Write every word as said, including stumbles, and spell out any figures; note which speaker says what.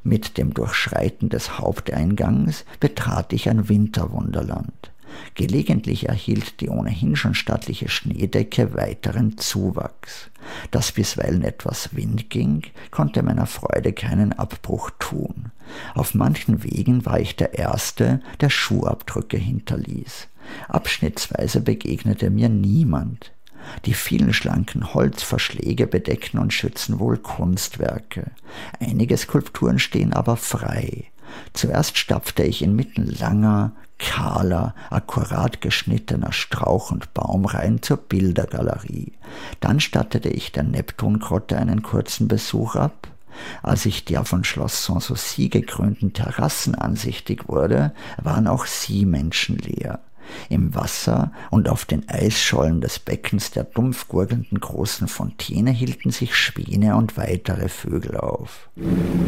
Speaker 1: Mit dem Durchschreiten des Haupteingangs betrat ich ein Winterwunderland. Gelegentlich erhielt die ohnehin schon stattliche Schneedecke weiteren Zuwachs. Dass bisweilen etwas Wind ging, konnte meiner Freude keinen Abbruch tun. Auf manchen Wegen war ich der Erste, der Schuhabdrücke hinterließ. Abschnittsweise begegnete mir niemand. Die vielen schlanken Holzverschläge bedecken und schützen wohl Kunstwerke. Einige Skulpturen stehen aber frei. Zuerst stapfte ich inmitten langer, kahler, akkurat geschnittener Strauch- und Baumreihen zur Bildergalerie. Dann stattete ich der Neptungrotte einen kurzen Besuch ab. Als ich der von Schloss Sanssouci gekrönten Terrassen ansichtig wurde, waren auch sie menschenleer. Im Wasser und auf den Eisschollen des Beckens der dumpf gurgelnden großen Fontäne hielten sich Schwäne und weitere Vögel auf.